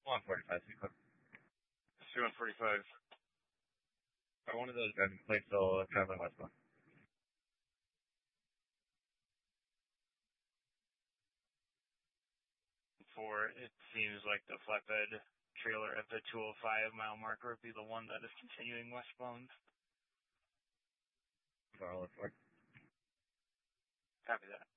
145, Sequoia. C-145. One of those driving plates still traveling westbound. It seems like the flatbed trailer at the 205 mile marker would be the one that is continuing westbound. I'll look for it. Copy that.